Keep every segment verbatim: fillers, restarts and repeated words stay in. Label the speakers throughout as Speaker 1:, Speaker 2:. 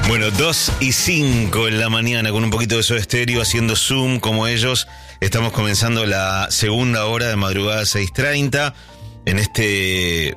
Speaker 1: Bueno, dos y cinco en la mañana con un poquito de Soda Stereo haciendo Zoom como ellos. Estamos comenzando la segunda hora de madrugada seis treinta en este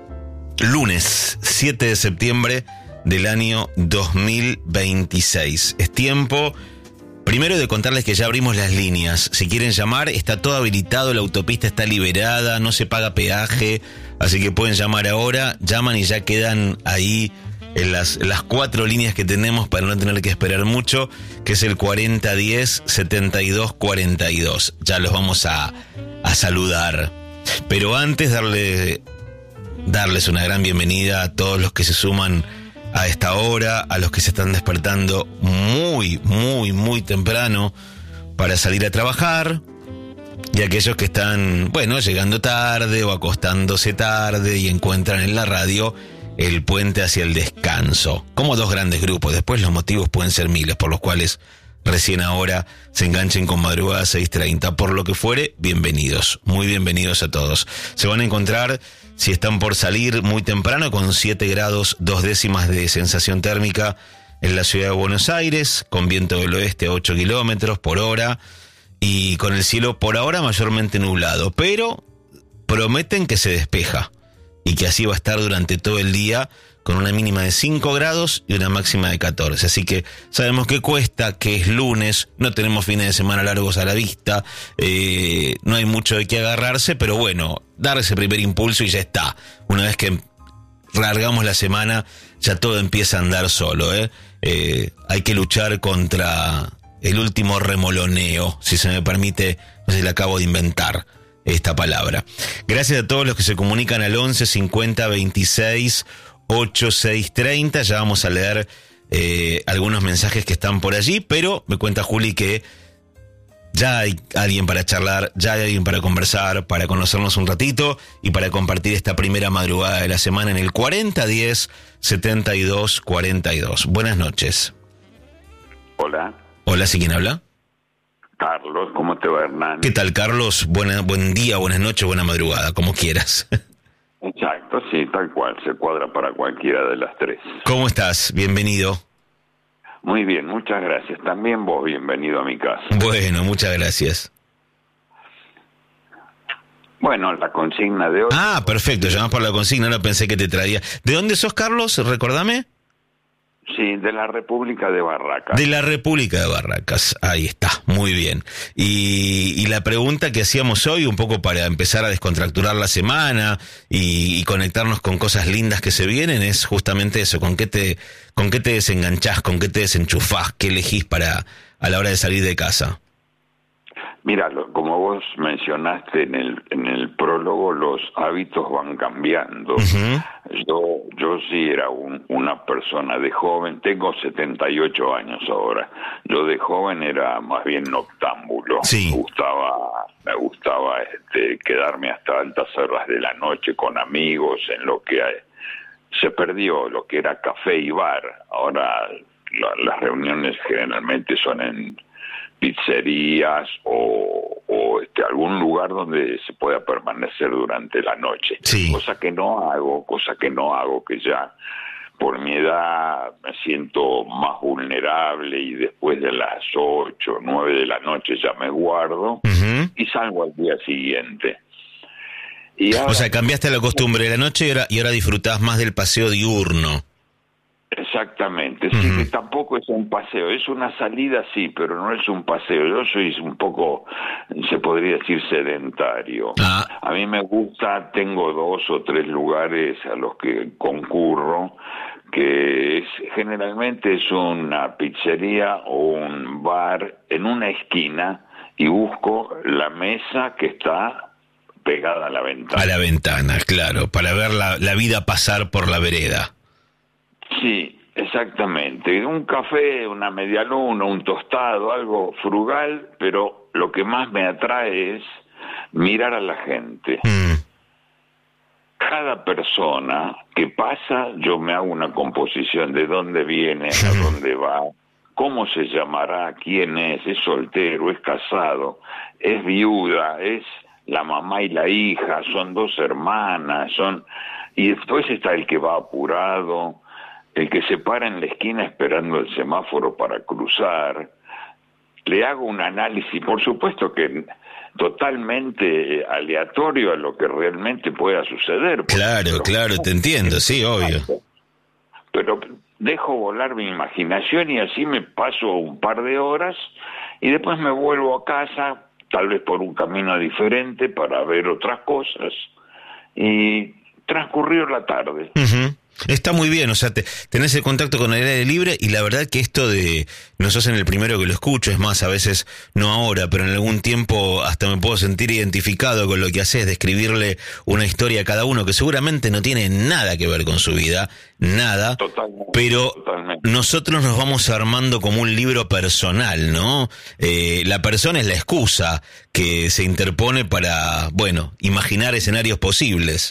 Speaker 1: lunes siete de septiembre del año dos mil veintiséis. Es tiempo primero de contarles que ya abrimos las líneas. Si quieren llamar, está todo habilitado, la autopista está liberada, no se paga peaje, así que pueden llamar ahora, llaman y ya quedan ahí en las, las cuatro líneas que tenemos para no tener que esperar mucho, que es el cuarenta diez setenta y dos cuarenta y dos. Ya los vamos a, a saludar. Pero antes darle, darles una gran bienvenida a todos los que se suman a esta hora, a los que se están despertando muy, muy, muy temprano para salir a trabajar, y a aquellos que están, bueno, llegando tarde o acostándose tarde y encuentran en la radio el puente hacia el descanso, como dos grandes grupos. Después los motivos pueden ser miles por los cuales recién ahora se enganchen con Madrugada seis treinta. Por lo que fuere, bienvenidos, muy bienvenidos a todos. Se van a encontrar, si están por salir muy temprano, con siete grados dos décimas de sensación térmica en la ciudad de Buenos Aires, con viento del oeste a ocho kilómetros por hora y con el cielo por ahora mayormente nublado, pero prometen que se despeja y que así va a estar durante todo el día, con una mínima de cinco grados y una máxima de catorce. Así que sabemos que cuesta, que es lunes, no tenemos fines de semana largos a la vista, eh, no hay mucho de qué agarrarse, pero bueno, dar ese primer impulso y ya está. Una vez que largamos la semana, ya todo empieza a andar solo, ¿eh? Eh, hay que luchar contra el último remoloneo, si se me permite, no sé si la acabo de inventar esta palabra. Gracias a todos los que se comunican al once cincuenta veintiséis ochenta y seis treinta. Ya vamos a leer eh, algunos mensajes que están por allí, pero me cuenta Juli que ya hay alguien para charlar, ya hay alguien para conversar, para conocernos un ratito y para compartir esta primera madrugada de la semana en el cuarenta diez setenta y dos cuarenta y dos. Buenas noches.
Speaker 2: Hola.
Speaker 1: Hola, ¿sí quién habla?
Speaker 2: Carlos, ¿cómo te va, Hernán?
Speaker 1: ¿Qué tal, Carlos? Buena, buen día, buenas noches, buena madrugada, como quieras.
Speaker 2: Exacto, sí, tal cual, se cuadra para cualquiera de las tres.
Speaker 1: ¿Cómo estás? Bienvenido.
Speaker 2: Muy bien, muchas gracias. También vos, bienvenido a mi casa.
Speaker 1: Bueno, muchas gracias.
Speaker 2: Bueno, la consigna de hoy...
Speaker 1: Ah, perfecto, llamás por la consigna, no pensé que te traía. ¿De dónde sos, Carlos? Recordame.
Speaker 2: Sí, de la República de Barracas.
Speaker 1: De la República de Barracas, ahí está, muy bien. Y, y la pregunta que hacíamos hoy, un poco para empezar a descontracturar la semana y, y conectarnos con cosas lindas que se vienen, es justamente eso, ¿con qué te, con qué te desenganchás, con qué te desenchufás, qué elegís para a la hora de salir de casa?
Speaker 2: Mira, lo, como vos mencionaste en el en el prólogo, los hábitos van cambiando. Uh-huh. Yo yo sí era un, una persona de joven, tengo setenta y ocho años ahora. Yo de joven era más bien noctámbulo.
Speaker 1: Sí.
Speaker 2: Me gustaba me gustaba este, quedarme hasta altas horas de la noche con amigos, en lo que se perdió lo que era café y bar. Ahora la, las reuniones generalmente son en pizzerías o, o este, algún lugar donde se pueda permanecer durante la noche.
Speaker 1: Sí.
Speaker 2: Cosa que no hago, cosa que no hago, que ya por mi edad me siento más vulnerable y después de las ocho, nueve de la noche ya me guardo uh-huh. y salgo al día siguiente. Y ahora,
Speaker 1: o sea, cambiaste la costumbre de la noche y ahora, y ahora disfrutás más del paseo diurno.
Speaker 2: Exactamente, sí, uh-huh. que tampoco es un paseo, es una salida sí, pero no es un paseo. Yo soy un poco, se podría decir, sedentario. Ah. A mí me gusta, tengo dos o tres lugares a los que concurro, que es, generalmente es una pizzería o un bar en una esquina y busco la mesa que está pegada a la ventana.
Speaker 1: A la ventana, claro, para ver la, la vida pasar por la vereda.
Speaker 2: Sí, exactamente. Un café, una media luna, un tostado, algo frugal, pero lo que más me atrae es mirar a la gente. Mm. Cada persona que pasa, yo me hago una composición de dónde viene, a dónde va, cómo se llamará, quién es, es soltero, es casado, es viuda, es la mamá y la hija, son dos hermanas, son... Y después está el que va apurado. el que se para en la esquina esperando el semáforo para cruzar. Le hago un análisis, por supuesto que totalmente aleatorio a lo que realmente pueda suceder.
Speaker 1: Claro, pero, claro, te entiendo, sí, obvio.
Speaker 2: Pero dejo volar mi imaginación y así me paso un par de horas y después me vuelvo a casa, tal vez por un camino diferente para ver otras cosas, y transcurrió la tarde.
Speaker 1: Uh-huh. Está muy bien, o sea, te, tenés el contacto con el aire libre y la verdad que esto de, no sos en el primero que lo escucho, es más, a veces no ahora, pero en algún tiempo hasta me puedo sentir identificado con lo que haces, de escribirle una historia a cada uno que seguramente no tiene nada que ver con su vida, nada,
Speaker 2: totalmente,
Speaker 1: pero
Speaker 2: totalmente.
Speaker 1: Nosotros nos vamos armando como un libro personal, ¿no? Eh, la persona es la excusa que se interpone para, bueno, imaginar escenarios posibles.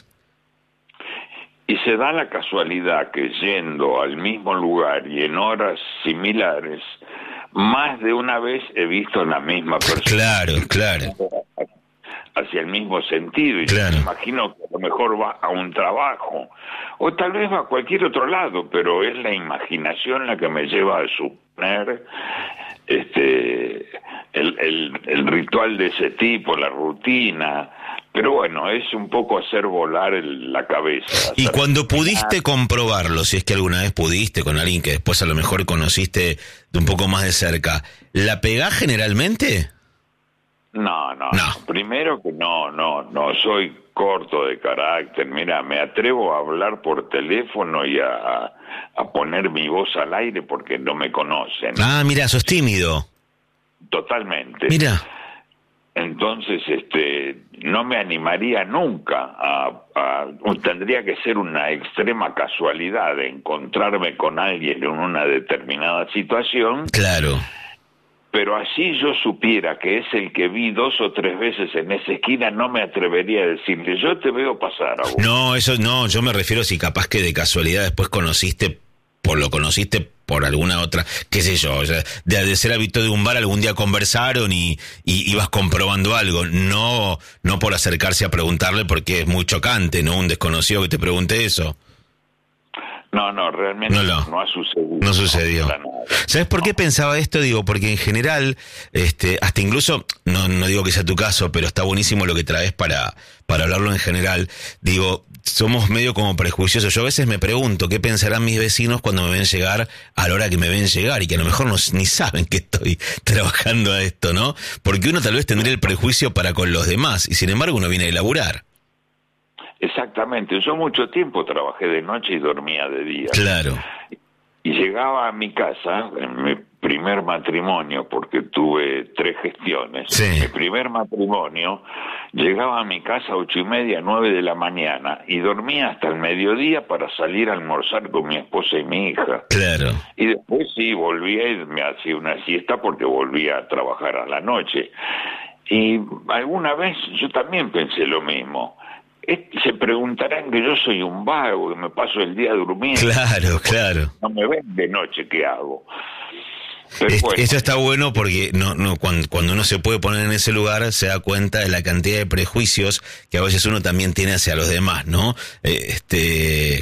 Speaker 2: Y se da la casualidad que yendo al mismo lugar y en horas similares, más de una vez he visto a la misma persona.
Speaker 1: Claro, claro.
Speaker 2: Hacia el mismo sentido. Y
Speaker 1: claro.
Speaker 2: Me imagino que a lo mejor va a un trabajo, o tal vez va a cualquier otro lado, pero es la imaginación la que me lleva a suponer este el, el, el ritual de ese tipo, la rutina. Pero bueno, es un poco hacer volar el, la cabeza.
Speaker 1: Y cuando pudiste comprobarlo, si es que alguna vez pudiste con alguien que después a lo mejor conociste de un poco más de cerca, ¿la pegás generalmente?
Speaker 2: No, no,
Speaker 1: no.
Speaker 2: no. Primero que no, no, no, soy corto de carácter. Mira, me atrevo a hablar por teléfono y a, a poner mi voz al aire porque no me conocen.
Speaker 1: Ah, mira, sos tímido.
Speaker 2: Totalmente.
Speaker 1: Mira.
Speaker 2: Entonces, este, no me animaría nunca a, a, tendría que ser una extrema casualidad de encontrarme con alguien en una determinada situación.
Speaker 1: Claro.
Speaker 2: Pero así yo supiera que es el que vi dos o tres veces en esa esquina, no me atrevería a decirle, yo te veo pasar a vos.
Speaker 1: No, eso no, yo me refiero si capaz que de casualidad después conociste, por lo conociste por alguna otra, qué sé yo, o sea, de, de ser hábito de un bar algún día conversaron y, y ibas comprobando algo, no no por acercarse a preguntarle porque es muy chocante, ¿no? Un desconocido que te pregunte eso.
Speaker 2: No, no, realmente no, no. no ha sucedido.
Speaker 1: No sucedió.
Speaker 2: No,
Speaker 1: ¿Sabes por
Speaker 2: no.
Speaker 1: qué pensaba esto? Digo, porque en general, este, hasta incluso, no, no digo que sea tu caso, pero está buenísimo lo que traes para, para hablarlo en general. Digo, somos medio como prejuiciosos. Yo a veces me pregunto qué pensarán mis vecinos cuando me ven llegar a la hora que me ven llegar y que a lo mejor no, ni saben que estoy trabajando a esto, ¿no? Porque uno tal vez tendría el prejuicio para con los demás y sin embargo uno viene a laburar.
Speaker 2: Exactamente, yo mucho tiempo trabajé de noche y dormía de día.
Speaker 1: Claro.
Speaker 2: Y llegaba a mi casa, en mi primer matrimonio, porque tuve tres gestiones,
Speaker 1: sí.
Speaker 2: mi primer matrimonio, llegaba a mi casa a ocho y media, nueve de la mañana, y dormía hasta el mediodía para salir a almorzar con mi esposa y mi hija.
Speaker 1: Claro.
Speaker 2: Y después sí, volvía y me hacía una siesta porque volvía a trabajar a la noche. Y alguna vez yo también pensé lo mismo. Se preguntarán que yo soy un vago, que me paso el día durmiendo.
Speaker 1: Claro, claro.
Speaker 2: No me ven de noche, ¿qué hago? Pero
Speaker 1: es,
Speaker 2: bueno.
Speaker 1: Eso está bueno porque no, no, cuando, cuando uno se puede poner en ese lugar se da cuenta de la cantidad de prejuicios que a veces uno también tiene hacia los demás, ¿no? Este...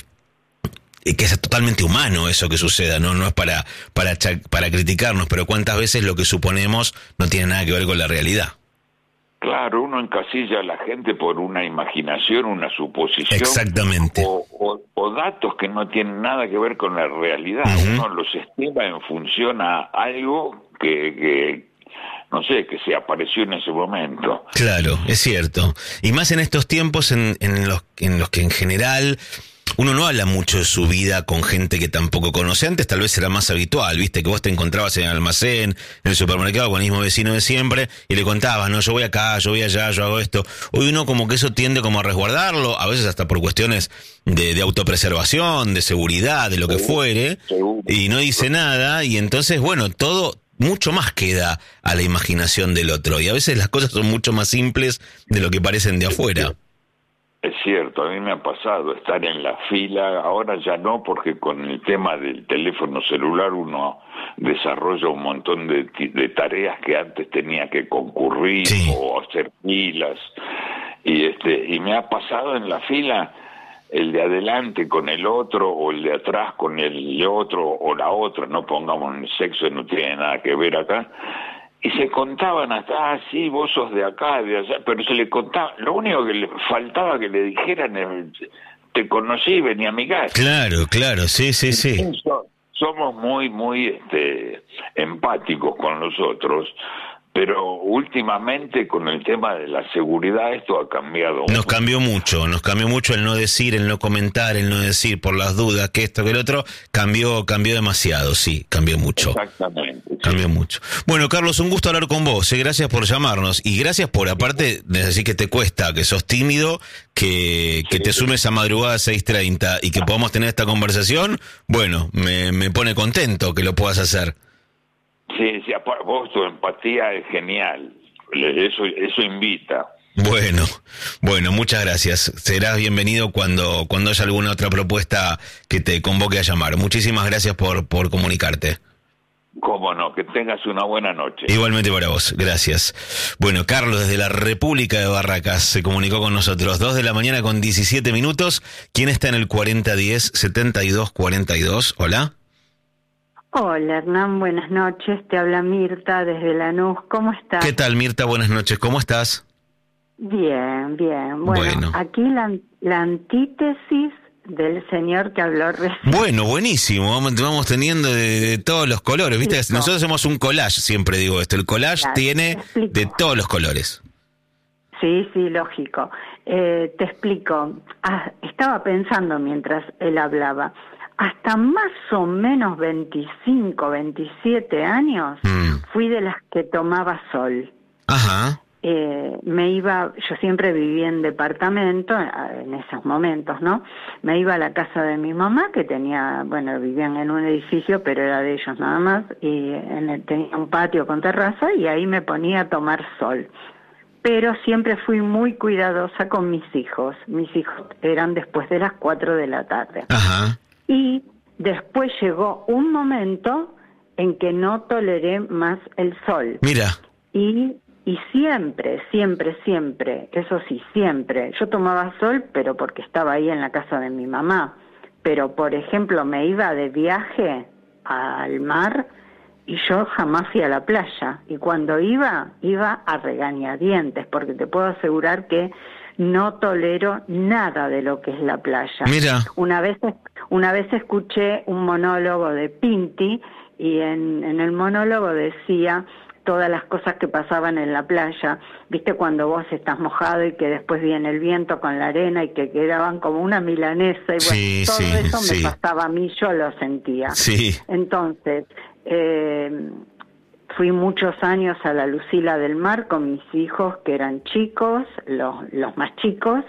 Speaker 1: que es totalmente humano eso que suceda, no no es para, para, para criticarnos, pero cuántas veces lo que suponemos no tiene nada que ver con la realidad.
Speaker 2: Claro, uno encasilla a la gente por una imaginación, una suposición.
Speaker 1: Exactamente.
Speaker 2: O, o, o datos que no tienen nada que ver con la realidad. Uh-huh. Uno los estima en función a algo que, que, no sé, que se apareció en ese momento.
Speaker 1: Claro, es cierto. Y más en estos tiempos en, en, los, en los que en general uno no habla mucho de su vida con gente que tampoco conoce. Antes tal vez era más habitual, viste, que vos te encontrabas en el almacén, en el supermercado con el mismo vecino de siempre y le contabas, no, yo voy acá, yo voy allá, yo hago esto. Hoy uno como que eso tiende como a resguardarlo, a veces hasta por cuestiones de, de autopreservación, de seguridad, de lo que fuere, y no dice nada, y entonces, bueno, todo mucho más queda a la imaginación del otro, y a veces las cosas son mucho más simples de lo que parecen de afuera.
Speaker 2: Es cierto, a mí me ha pasado estar en la fila, ahora ya no, porque con el tema del teléfono celular uno desarrolla un montón de, de tareas que antes tenía que concurrir, sí, o hacer filas, y este y me ha pasado en la fila el de adelante con el otro, o el de atrás con el otro, o la otra, no pongamos el sexo, no tiene nada que ver acá, y se contaban hasta, ah, sí, vos sos de acá, de allá, pero se le contaba, lo único que le faltaba que le dijeran es, te conocí, vení a mi casa.
Speaker 1: Claro, claro, sí, sí, sí.
Speaker 2: So- somos muy, muy este, empáticos con los otros, pero últimamente con el tema de la seguridad esto ha cambiado mucho.
Speaker 1: Nos cambió mucho, nos cambió mucho el no decir, el no comentar, el no decir por las dudas, que esto, que el otro, cambió, cambió demasiado, sí, cambió mucho.
Speaker 2: Exactamente. Sí.
Speaker 1: Cambió mucho. Bueno, Carlos, un gusto hablar con vos, eh, gracias por llamarnos, y gracias por, aparte de decir que te cuesta, que sos tímido, que, que
Speaker 2: Sí.
Speaker 1: te sumes a madrugada seis treinta y que podamos tener esta conversación, bueno, me, me pone contento que lo puedas hacer.
Speaker 2: Sí, sí, apar- vos tu empatía es genial, Le- eso, eso invita.
Speaker 1: Bueno, bueno, muchas gracias. Serás bienvenido cuando, cuando haya alguna otra propuesta que te convoque a llamar. Muchísimas gracias por, por comunicarte.
Speaker 2: Cómo no, que tengas una buena noche.
Speaker 1: Igualmente para vos, gracias. Bueno, Carlos desde la República de Barracas se comunicó con nosotros. Dos de la mañana con diecisiete minutos. ¿Quién está en el cuarenta diez setenta y dos cuarenta y dos? Hola.
Speaker 3: Hola Hernán, buenas noches, te habla Mirta desde Lanús, ¿cómo estás?
Speaker 1: ¿Qué tal, Mirta? Buenas noches, ¿cómo estás?
Speaker 3: Bien, bien, bueno,
Speaker 1: Bueno.
Speaker 3: aquí la, la antítesis del señor que habló recién.
Speaker 1: Bueno, buenísimo, vamos, vamos teniendo de, de todos los colores, ¿viste?
Speaker 3: Explico.
Speaker 1: Nosotros hacemos un collage, siempre digo esto, el collage
Speaker 3: Claro,
Speaker 1: tiene
Speaker 3: explico.
Speaker 1: de todos los colores.
Speaker 3: Sí, sí, lógico. Eh, te explico, ah, estaba pensando mientras él hablaba, hasta más o menos veinticinco, veintisiete años
Speaker 1: Mm.
Speaker 3: fui de las que tomaba sol.
Speaker 1: Ajá.
Speaker 3: Eh, me iba, yo siempre viví en departamento, en esos momentos, ¿no? Me iba a la casa de mi mamá, que tenía, bueno, vivían en un edificio, pero era de ellos nada más, y en el, tenía un patio con terraza, y ahí me ponía a tomar sol. Pero siempre fui muy cuidadosa con mis hijos. Mis hijos eran después de las cuatro de la tarde.
Speaker 1: Ajá.
Speaker 3: Y después llegó un momento en que no toleré más el sol.
Speaker 1: Mira.
Speaker 3: Y, y siempre, siempre, siempre, eso sí, siempre. Yo tomaba sol, pero porque estaba ahí en la casa de mi mamá. Pero, por ejemplo, me iba de viaje al mar y yo jamás fui a la playa. Y cuando iba, iba a regañadientes, porque te puedo asegurar que no tolero nada de lo que es la playa.
Speaker 1: Mira.
Speaker 3: Una vez, una vez escuché un monólogo de Pinti y en, en el monólogo decía todas las cosas que pasaban en la playa, viste cuando vos estás mojado y que después viene el viento con la arena y que quedaban como una milanesa y bueno,
Speaker 1: Sí,
Speaker 3: todo
Speaker 1: sí,
Speaker 3: eso
Speaker 1: sí.
Speaker 3: me pasaba a mí, yo lo sentía.
Speaker 1: Sí.
Speaker 3: Entonces, eh, fui muchos años a la Lucila del Mar con mis hijos que eran chicos, los, los más chicos,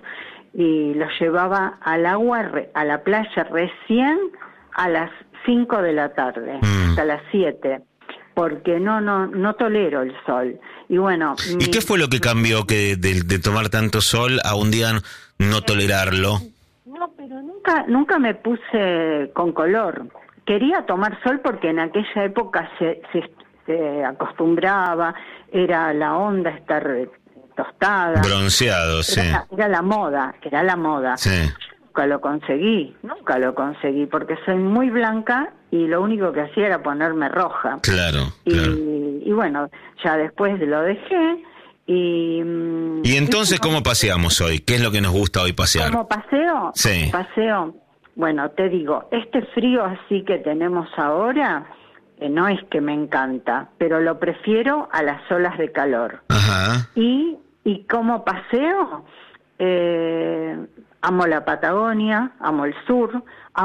Speaker 3: y los llevaba al agua, re- a la playa recién a las cinco de la tarde,
Speaker 1: Mm.
Speaker 3: hasta las siete, porque no, no, no tolero el sol. Y bueno...
Speaker 1: ¿Y
Speaker 3: mi-
Speaker 1: qué fue lo que cambió que de, de tomar tanto sol a un día no tolerarlo?
Speaker 3: No, pero nunca, nunca me puse con color. Quería tomar sol porque en aquella época se, se, se acostumbraba, era la onda estar eh, tostada.
Speaker 1: Bronceado, sí.
Speaker 3: Era, era la moda, era la moda.
Speaker 1: Sí.
Speaker 3: Nunca lo conseguí, nunca lo conseguí, porque soy muy blanca y lo único que hacía era ponerme roja.
Speaker 1: Claro,
Speaker 3: Y,
Speaker 1: claro.
Speaker 3: y bueno, ya después lo dejé y... mm,
Speaker 1: ¿Y entonces
Speaker 3: ¿cómo-
Speaker 1: cómo paseamos hoy? ¿Qué es lo que nos gusta hoy pasear?
Speaker 3: ¿Como paseo?
Speaker 1: Sí.
Speaker 3: Paseo, bueno, te digo, este frío así que tenemos ahora, eh, no es que me encanta, pero lo prefiero a las olas de calor.
Speaker 1: Ajá.
Speaker 3: Y, y como paseo, eh, amo la Patagonia, amo el sur,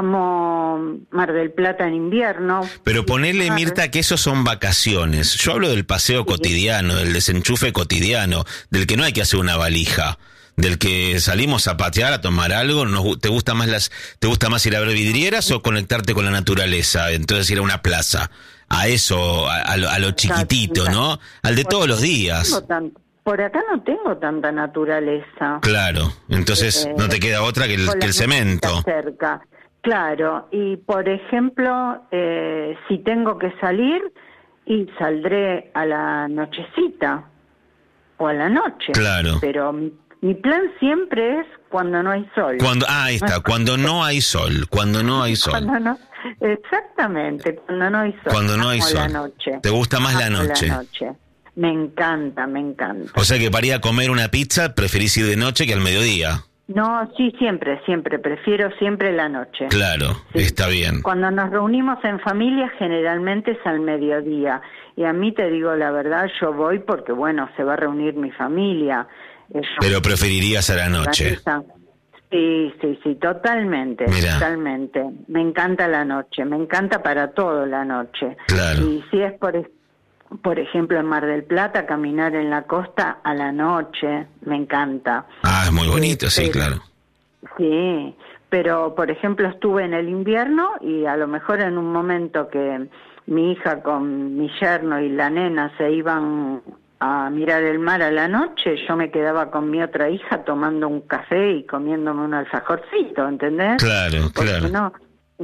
Speaker 3: amo Mar del Plata en invierno.
Speaker 1: Pero ponele,
Speaker 3: Ah,
Speaker 1: Mirta, que esos son vacaciones. Yo hablo del paseo cotidiano, del desenchufe cotidiano, del que no hay que hacer una valija, del que salimos a patear, a tomar algo. Nos gu- ¿Te gusta más las, te gusta más ir a ver vidrieras o conectarte con la naturaleza? Entonces ir a una plaza. A eso, a, a lo, a lo chiquitito, ¿no? Al de todos los días.
Speaker 3: Tengo tan- por acá no tengo tanta naturaleza.
Speaker 1: Claro. Entonces
Speaker 3: Eh,
Speaker 1: no te queda otra que el,
Speaker 3: con
Speaker 1: que el
Speaker 3: las
Speaker 1: cemento.
Speaker 3: montañas cerca. Claro, y por ejemplo, eh, si tengo que salir, y saldré a la nochecita o a la noche.
Speaker 1: Claro.
Speaker 3: Pero Mi plan siempre es cuando no hay sol.
Speaker 1: Cuando, ah, ahí está, cuando no hay sol, cuando no hay sol.
Speaker 3: Cuando no, exactamente, cuando no hay sol.
Speaker 1: Cuando no hay
Speaker 3: Amo
Speaker 1: sol.
Speaker 3: la noche.
Speaker 1: ¿Te gusta más la
Speaker 3: Amo
Speaker 1: noche?
Speaker 3: La noche. Me encanta, me encanta.
Speaker 1: O sea que para ir a comer una pizza preferís ir de noche que al mediodía.
Speaker 3: No, sí, siempre, siempre. Prefiero siempre la noche.
Speaker 1: Claro,
Speaker 3: Sí.
Speaker 1: está bien.
Speaker 3: Cuando nos reunimos en familia, generalmente es al mediodía. Y a mí, te digo la verdad, yo voy porque, bueno, se va a reunir mi familia. Ellos
Speaker 1: Pero preferirías a la noche.
Speaker 3: organizan. Sí, sí, sí, totalmente,
Speaker 1: Mirá.
Speaker 3: totalmente. Me encanta la noche, me encanta para todo la noche.
Speaker 1: Claro.
Speaker 3: Y si es por, por ejemplo en Mar del Plata, caminar en la costa a la noche, me encanta.
Speaker 1: Ah, es muy bonito, sí,
Speaker 3: pero-
Speaker 1: claro.
Speaker 3: Sí, pero por ejemplo estuve en el invierno y a lo mejor en un momento que mi hija con mi yerno y la nena se iban a mirar el mar a la noche, yo me quedaba con mi otra hija tomando un café y comiéndome un alfajorcito, ¿entendés?
Speaker 1: Claro,
Speaker 3: Porque
Speaker 1: claro.
Speaker 3: no,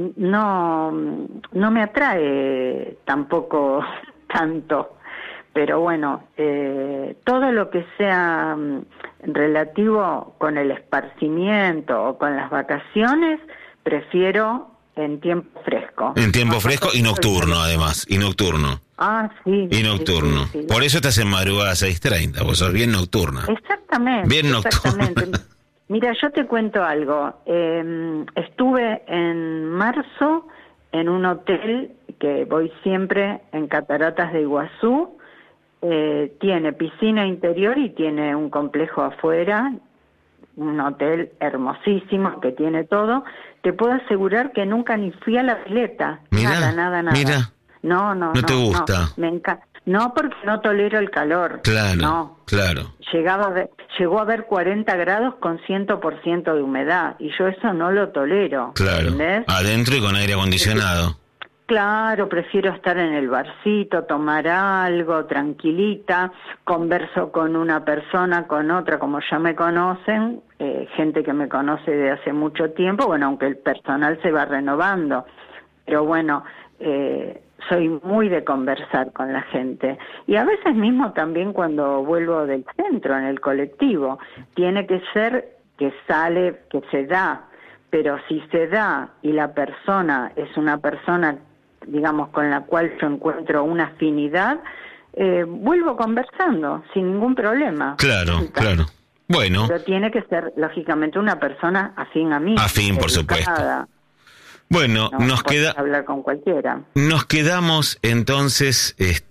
Speaker 3: no, no me atrae tampoco tanto. Pero bueno, eh, todo lo que sea mm, relativo con el esparcimiento o con las vacaciones, prefiero en tiempo fresco.
Speaker 1: En tiempo fresco y nocturno, además, y nocturno.
Speaker 3: Ah, sí.
Speaker 1: Y nocturno.
Speaker 3: sí, sí, sí.
Speaker 1: Por eso estás en madrugada seis treinta, vos sos bien nocturna.
Speaker 3: Exactamente.
Speaker 1: Bien nocturna.
Speaker 3: Exactamente. Mira, yo te cuento algo. Eh, estuve en marzo en un hotel que voy siempre en Cataratas de Iguazú. Eh, tiene piscina interior y tiene un complejo afuera, un hotel hermosísimo que tiene todo. Te puedo asegurar que nunca ni fui a la pileta.
Speaker 1: Mirá,
Speaker 3: nada, nada, nada.
Speaker 1: mirá.
Speaker 3: No, no,
Speaker 1: ¿No
Speaker 3: no.
Speaker 1: te gusta?
Speaker 3: No, me encanta. No, porque no tolero el calor.
Speaker 1: Claro,
Speaker 3: No.
Speaker 1: claro.
Speaker 3: Llegaba a ver, llegó a ver cuarenta grados con cien por ciento de humedad y yo eso no lo tolero.
Speaker 1: Claro.
Speaker 3: ¿Entendés?
Speaker 1: Adentro y con aire acondicionado.
Speaker 3: Claro, prefiero estar en el barcito, tomar algo, tranquilita, converso con una persona, con otra, como ya me conocen, eh, gente que me conoce de hace mucho tiempo, bueno, aunque el personal se va renovando, pero bueno, eh, soy muy de conversar con la gente. Y a veces mismo también cuando vuelvo del centro, en el colectivo, tiene que ser que sale, que se da, pero si se da y la persona es una persona, digamos, con la cual yo encuentro una afinidad, eh, vuelvo conversando sin ningún problema.
Speaker 1: Claro,
Speaker 3: Chica.
Speaker 1: claro. Bueno,
Speaker 3: Pero tiene que ser, lógicamente, una persona afín a mí.
Speaker 1: Afín, por
Speaker 3: educada.
Speaker 1: bueno,
Speaker 3: No
Speaker 1: nos
Speaker 3: puedes
Speaker 1: queda,
Speaker 3: hablar con cualquiera.
Speaker 1: nos quedamos entonces,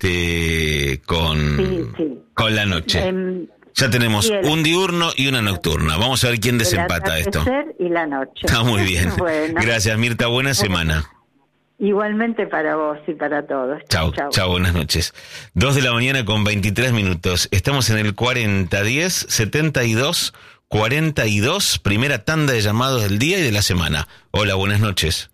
Speaker 1: este, con,
Speaker 3: Sí, sí.
Speaker 1: con la noche.
Speaker 3: Em,
Speaker 1: Ya tenemos
Speaker 3: sí, el-
Speaker 1: un diurno y una nocturna. Vamos a ver quién
Speaker 3: el
Speaker 1: desempata esto.
Speaker 3: atardecer y la noche.
Speaker 1: Está muy bien.
Speaker 3: Bueno,
Speaker 1: Gracias, Mirta. Buena semana.
Speaker 3: igualmente para vos y para todos.
Speaker 1: Chao, chao, buenas noches. Dos de la mañana con veintitrés minutos. Estamos en el cuarenta diez setenta y dos cuarenta y dos, primera tanda de llamados del día y de la semana. Hola, buenas noches.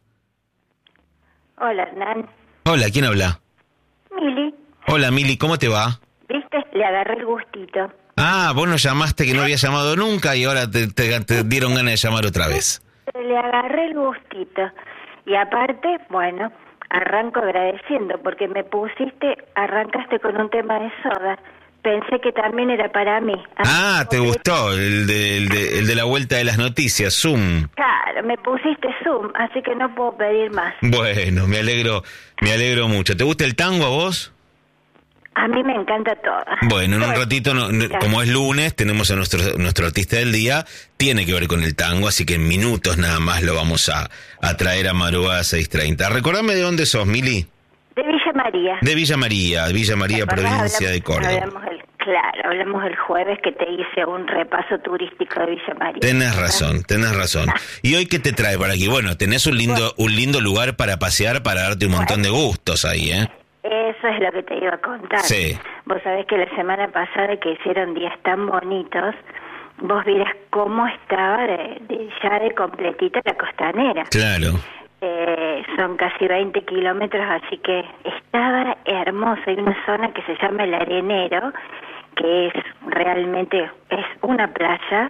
Speaker 4: Hola, Hernán.
Speaker 1: Hola, ¿quién habla?
Speaker 4: Mili,
Speaker 1: Hola, Mili, ¿cómo te va?
Speaker 4: viste, le agarré el gustito.
Speaker 1: Ah, vos nos llamaste que no había llamado nunca y ahora te, te- te dieron ganas de llamar otra vez.
Speaker 4: Le agarré el gustito. Y aparte, bueno, arranco agradeciendo porque me pusiste, arrancaste con un tema de Soda. Pensé que también era para mí.
Speaker 1: Ah, te
Speaker 4: Así que-
Speaker 1: gustó, el de, el de, el de la vuelta de las noticias, Zoom.
Speaker 4: Claro, me pusiste Zoom, así que no puedo pedir más.
Speaker 1: Bueno, me alegro, me alegro mucho. ¿Te gusta el tango a vos?
Speaker 4: A mí me encanta todo.
Speaker 1: Bueno, en un
Speaker 4: Todo.
Speaker 1: ratito, no- no-
Speaker 4: Ya.
Speaker 1: como es lunes, tenemos a nuestro, nuestro artista del día, tiene que ver con el tango, así que en minutos nada más lo vamos a, a traer a madrugada seis treinta. Recordame de dónde sos, Mili.
Speaker 4: De Villa María.
Speaker 1: De Villa María, Villa María,
Speaker 4: ¿Te acordás?
Speaker 1: provincia de
Speaker 4: Hablamos-
Speaker 1: Córdoba.
Speaker 4: hablamos el- claro, hablamos el jueves que te hice un repaso turístico de Villa María.
Speaker 1: Tenés razón, tenés razón.
Speaker 4: Ah.
Speaker 1: ¿Y hoy qué te trae por aquí? Bueno, tenés un lindo, un lindo lugar para pasear, para darte un montón de gustos ahí, ¿eh?
Speaker 4: Eso es lo que te iba a contar.
Speaker 1: Sí.
Speaker 4: Vos sabés que la semana pasada que hicieron días tan bonitos, vos vieras cómo estaba de, de- ya de completita la costanera.
Speaker 1: Claro.
Speaker 4: Eh, son casi veinte kilómetros, así que estaba hermoso. Hay una zona que se llama El Arenero, que es realmente es una playa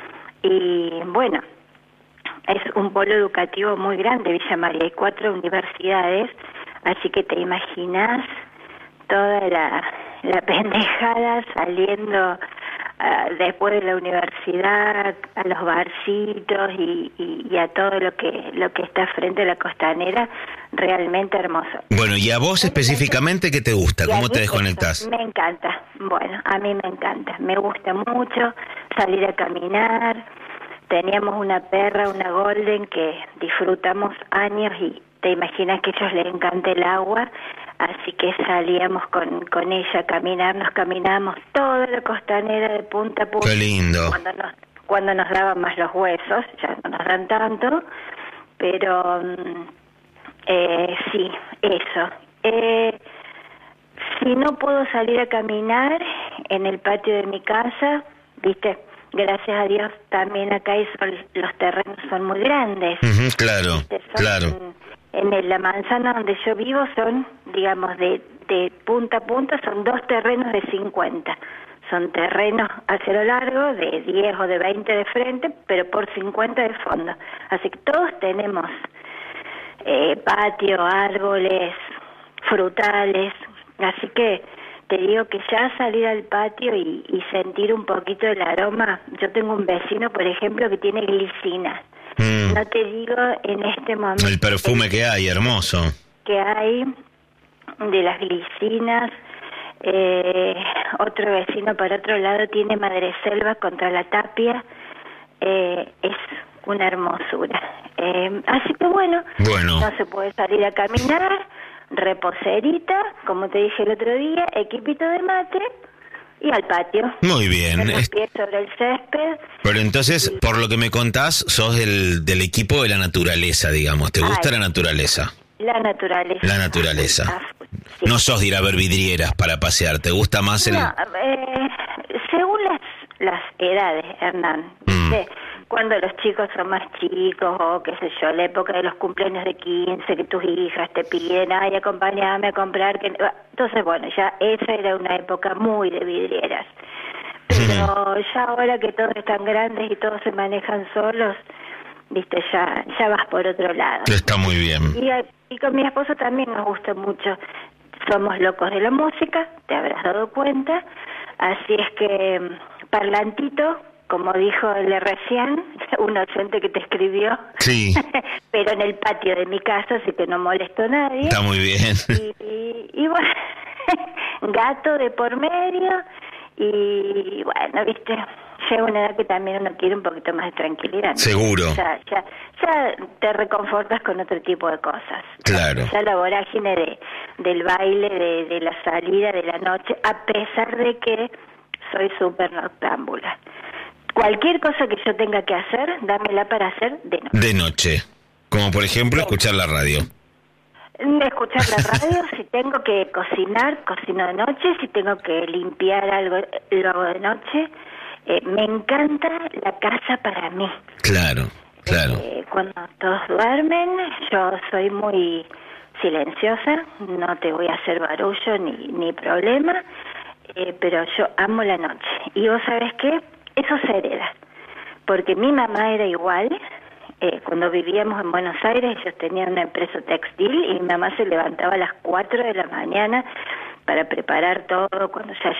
Speaker 4: y bueno, es un polo educativo muy grande, Villa María. Hay cuatro universidades, así que te imaginas toda la, la pendejada saliendo a, después de la universidad, a los barcitos y, y, y a todo lo que lo que está frente a la costanera, realmente hermoso.
Speaker 1: Bueno, ¿y a vos específicamente qué te gusta? ¿Cómo te desconectás?
Speaker 4: Me encanta, bueno, a mí me encanta, me gusta mucho salir a caminar. Teníamos una perra, una golden, que disfrutamos años y te imaginas que a ellos les encanta el agua, así que salíamos con, con ella a caminar, nos caminábamos toda la costanera de punta a punta.
Speaker 1: ¡Qué lindo!
Speaker 4: Cuando nos, cuando nos daban más los huesos, ya no nos dan tanto, pero eh, sí, eso. Eh, si no puedo salir a caminar en el patio de mi casa, ¿viste? Gracias a Dios también acá hay sol, los terrenos son muy grandes.
Speaker 1: Uh-huh, claro,
Speaker 4: son,
Speaker 1: claro.
Speaker 4: En, en la manzana donde yo vivo son, digamos, de, de punta a punta, son dos terrenos de cincuenta. Son terrenos a cero largo, de diez o de veinte de frente, pero por cincuenta de fondo. Así que todos tenemos eh, patio, árboles, frutales, así que te digo que ya salir al patio y, y sentir un poquito el aroma. Yo tengo un vecino, por ejemplo, que tiene glicina. Mm. No te digo en este momento...
Speaker 1: El perfume que hay, hermoso.
Speaker 4: Que hay de las glicinas. Eh, otro vecino, por otro lado, tiene madreselva contra la tapia. Eh, es una hermosura. Eh, así que bueno,
Speaker 1: bueno,
Speaker 4: no se puede salir a caminar... Reposerita, como te dije el otro día, equipito de mate y al patio.
Speaker 1: Muy bien.
Speaker 4: Los pies sobre el césped.
Speaker 1: Pero entonces,
Speaker 4: y...
Speaker 1: por lo que me contás, sos del, del equipo de la naturaleza, digamos. ¿Te gusta Ay, la naturaleza?
Speaker 4: La naturaleza.
Speaker 1: La naturaleza. Ah, sí. No sos de ir a ver vidrieras para pasear, ¿te gusta más el...?
Speaker 4: No, eh, según las, las edades, Hernán. Mm. ¿sí? Cuando los chicos son más chicos, o qué sé yo, la época de los cumpleaños de quince, que tus hijas te piden, ay, acompáñame a comprar, que entonces, bueno, ya esa era una época muy de vidrieras. Pero ya ahora que todos están grandes y todos se manejan solos, viste, ya ya vas por otro lado.
Speaker 1: Está muy bien.
Speaker 4: Y, y con mi esposo también nos gusta mucho. Somos locos de la música, te habrás dado cuenta, así es que parlantito, como dijo el de recién, un oyente que te escribió,
Speaker 1: sí.
Speaker 4: Pero en el patio de mi casa, así que no molesto a nadie.
Speaker 1: Está muy bien.
Speaker 4: Y, y, y bueno, gato de por medio, y bueno, viste, llega una edad que también uno quiere un poquito más de tranquilidad, ¿no?
Speaker 1: Seguro.
Speaker 4: Ya, ya, ya te reconfortas con otro tipo de cosas.
Speaker 1: Claro.
Speaker 4: Ya la vorágine de, del baile, de, de la salida, de la noche, a pesar de que soy súper noctámbula. Cualquier cosa que yo tenga que hacer, dámela para hacer de noche.
Speaker 1: De noche. Como por ejemplo, escuchar la radio.
Speaker 4: Escuchar la radio, si tengo que cocinar, cocino de noche, si tengo que limpiar algo, lo hago de noche. Eh, me encanta la casa para mí.
Speaker 1: Claro, claro.
Speaker 4: Eh, cuando todos duermen, yo soy muy silenciosa, no te voy a hacer barullo ni, ni problema, eh, pero yo amo la noche. Y vos sabés qué, eso se hereda, porque mi mamá era igual. Eh, cuando vivíamos en Buenos Aires, ellos tenían una empresa textil y mi mamá se levantaba a las cuatro de la mañana para preparar todo cuando ya